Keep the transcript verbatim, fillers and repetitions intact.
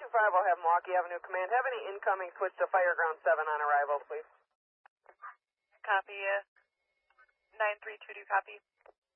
two five will have Milwaukee Avenue Command. Have any incoming switch to Fireground seven on arrival, please? Copy. Uh, nine three two two, copy.